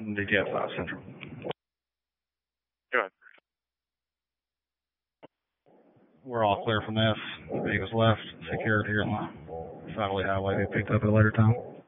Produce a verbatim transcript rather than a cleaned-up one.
D T F five Central. Go ahead. We're all clear from this. Vehicles left, secured here on the Valley Highway. They picked up at a later time.